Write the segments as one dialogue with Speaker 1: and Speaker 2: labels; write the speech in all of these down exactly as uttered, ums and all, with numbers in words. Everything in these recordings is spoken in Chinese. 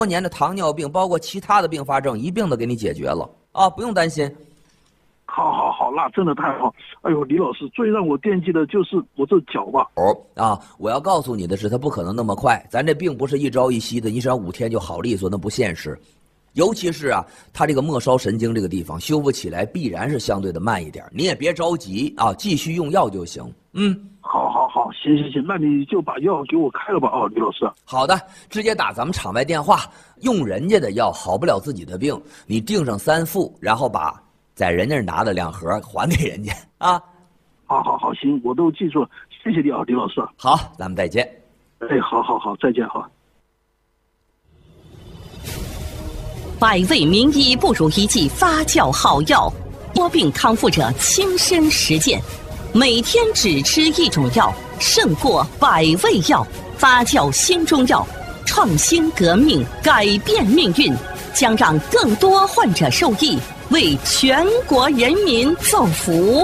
Speaker 1: 多年的糖尿病，包括其他的并发症，一并的给你解决了啊，不用担心。
Speaker 2: 好好好，那真的太好。哎呦，李老师，最让我惦记的就是我这脚吧。
Speaker 1: 哦啊，我要告诉你的是，它不可能那么快，咱这并不是一朝一夕的，你想五天就好利索，那不现实。尤其是啊，它这个末梢神经这个地方修复起来必然是相对的慢一点，你也别着急啊，继续用药就行。嗯，
Speaker 2: 好好好，行行行，那你就把药给我开了吧。啊，李老师。
Speaker 1: 好的，直接打咱们场外电话，用人家的药好不了自己的病，你订上三副，然后把在人家拿的两盒还给人家啊。
Speaker 2: 好好好，行，我都记住了，谢谢你啊，李老师。
Speaker 1: 好，咱们再见。
Speaker 2: 哎，好好好，再见哈。
Speaker 3: 百味名医不如一剂发酵好药，多病康复者亲身实践，每天只吃一种药，胜过百味药。发酵新中药，创新革命，改变命运，将让更多患者受益，为全国人民造福。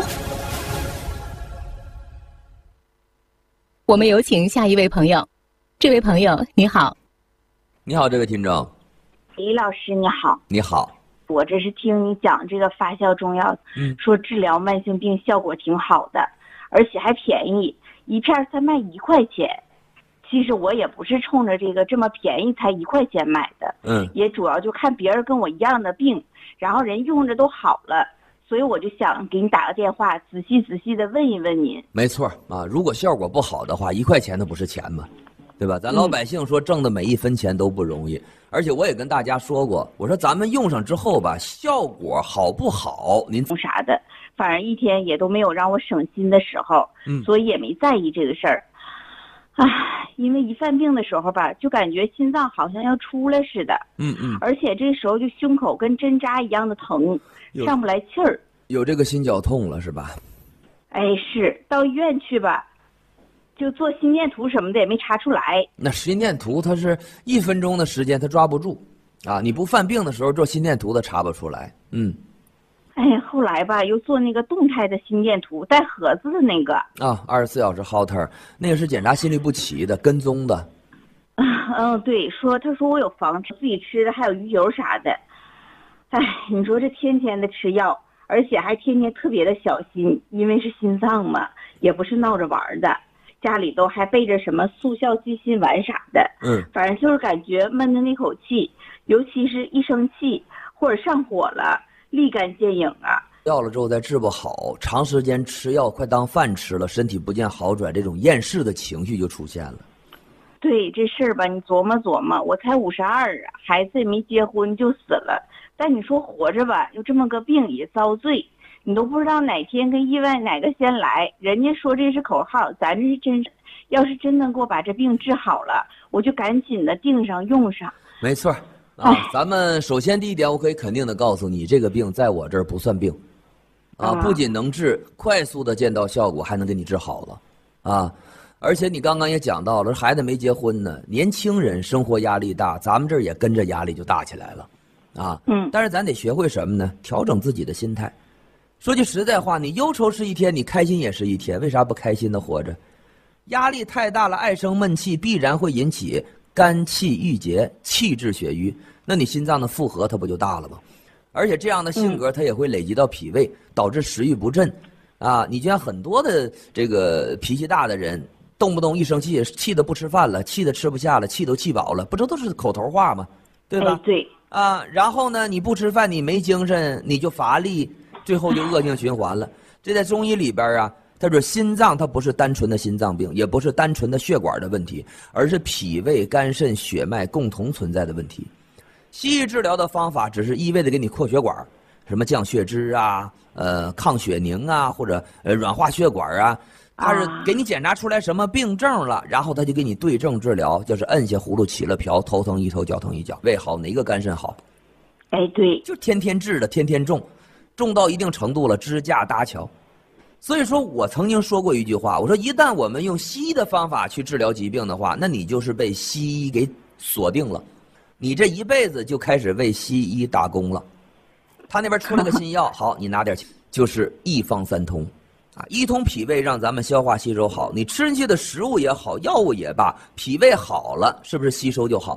Speaker 4: 我们有请下一位朋友。这位朋友你好。
Speaker 1: 你好，这位听众。
Speaker 5: 李老师你好。
Speaker 1: 你好。
Speaker 5: 我这是听你讲这个发酵中药，嗯，说治疗慢性病效果挺好的，而且还便宜，一片才卖一块钱。其实我也不是冲着这个这么便宜才一块钱买的，嗯，也主要就看别人跟我一样的病，然后人用着都好了，所以我就想给你打个电话，仔细仔细的问一问您。
Speaker 1: 没错啊，如果效果不好的话，一块钱那不是钱吗？对吧？咱老百姓说挣的每一分钱都不容易，嗯，而且我也跟大家说过，我说咱们用上之后吧，效果好不好，您
Speaker 5: 啥的，反正一天也都没有让我省心的时候，嗯，所以也没在意这个事儿。唉，因为一犯病的时候吧，就感觉心脏好像要出来似的，嗯嗯，而且这时候就胸口跟针扎一样的疼，上不来气儿。
Speaker 1: 有这个心绞痛了是吧？
Speaker 5: 哎，是到医院去吧。就做心电图什么的也没查出来。
Speaker 1: 那心电图它是一分钟的时间，它抓不住，啊，你不犯病的时候做心电图它查不出来。嗯。
Speaker 5: 哎，后来吧又做那个动态的心电图，带盒子的那个。
Speaker 1: 啊，二十四小时 Holter， 那个是检查心律不齐的，跟踪的。
Speaker 5: 嗯，对，说他说我有房自己吃的，还有鱼油啥的。哎，你说这天天的吃药，而且还天天特别的小心，因为是心脏嘛，也不是闹着玩的。家里都还备着什么速效鸡心丸啥的，嗯，反正就是感觉闷的那口气，尤其是一生气或者上火了，立竿见影啊。
Speaker 1: 药了之后再治不好，长时间吃药快当饭吃了，身体不见好转，这种厌世的情绪就出现了。
Speaker 5: 对这事儿吧，你琢磨琢磨，我才五十二啊，孩子也没结婚就死了，但你说活着吧，有这么个病也遭罪。你都不知道哪天跟意外哪个先来，人家说这是口号，咱这是真，要是真能给我把这病治好了，我就赶紧的订上用上。
Speaker 1: 没错啊，咱们首先第一点，我可以肯定的告诉你，这个病在我这儿不算病，啊，不仅能治，快速的见到效果，还能给你治好了，啊，而且你刚刚也讲到了，孩子没结婚呢，年轻人生活压力大，咱们这儿也跟着压力就大起来了，啊，嗯，但是咱得学会什么呢？调整自己的心态。说句实在话，你忧愁是一天，你开心也是一天，为啥不开心的活着？压力太大了，爱生闷气，必然会引起肝气郁结，气滞血瘀，那你心脏的负荷它不就大了吗？而且这样的性格它也会累积到脾胃，导致食欲不振啊！你就像很多的这个脾气大的人，动不动一生气，气得不吃饭了，气得吃不下了，气都气饱了，不这都是口头话吗？对吧？
Speaker 5: 哎、对
Speaker 1: 啊，然后呢，你不吃饭，你没精神，你就乏力。最后就恶性循环了。这在中医里边啊，他说心脏它不是单纯的心脏病，也不是单纯的血管的问题，而是脾胃、肝肾、血脉共同存在的问题。西医治疗的方法只是一味的给你扩血管，什么降血脂啊、呃抗血凝啊，或者呃软化血管啊，他是给你检查出来什么病症了，然后他就给你对症治疗，就是摁下葫芦起了瓢，头疼一头，脚疼一脚，胃好哪个肝肾好？
Speaker 5: 哎，对，
Speaker 1: 就天天治的，天天种。重到一定程度了，支架搭桥。所以说我曾经说过一句话，我说一旦我们用西医的方法去治疗疾病的话，那你就是被西医给锁定了，你这一辈子就开始为西医打工了。他那边出了个新药，好，你拿点钱，就是一方三通啊，一通脾胃让咱们消化吸收好，你吃进去的食物也好，药物也罢，脾胃好了，是不是吸收就好了？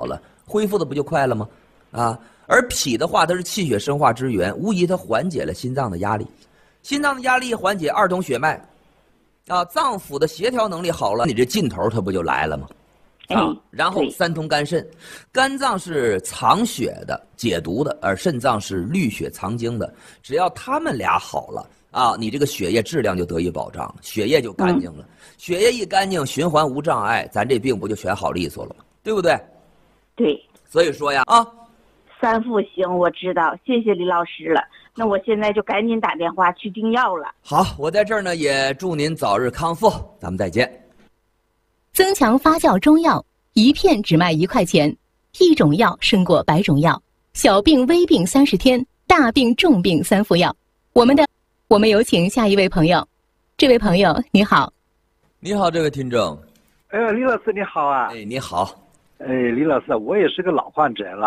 Speaker 1: 恢复的不就快了吗？啊，而脾的话，它是气血生化之源，无疑它缓解了心脏的压力。心脏的压力一缓解，二通血脉，啊，脏腑的协调能力好了，你这劲头它不就来了吗？啊，然后三通肝肾，肝脏是藏血的、解毒的，而肾脏是滤血藏精的。只要他们俩好了啊，你这个血液质量就得以保障，血液就干净了。嗯、血液一干净，循环无障碍，咱这病不就全好利索了吗？对不对？
Speaker 5: 对。
Speaker 1: 所以说呀，啊，
Speaker 5: 三副行我知道，谢谢李老师了。那我现在就赶紧打电话去订药了。
Speaker 1: 好，我在这儿呢，也祝您早日康复，咱们再见。
Speaker 4: 增强发酵中药，一片只卖一块钱，一种药胜过百种药。小病微病三十天，大病重病三副药。我们的，我们有请下一位朋友。这位朋友你好。
Speaker 1: 你好，这位听众。
Speaker 6: 哎，李老师你好啊。
Speaker 1: 哎，你好。
Speaker 6: 哎，李老师，我也是个老患者了